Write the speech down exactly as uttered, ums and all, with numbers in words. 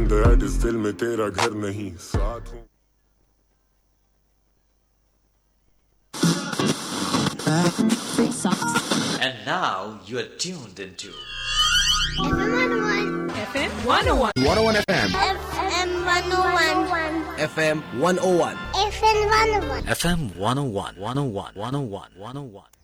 बंद है जिस दिल में तेरा घर नहीं साथ हूँ And now you are tuned into F M one oh one. one oh one F M. F M one oh one. F M one oh one. F M one oh one. F M one oh one, one oh one, one oh one, one oh one.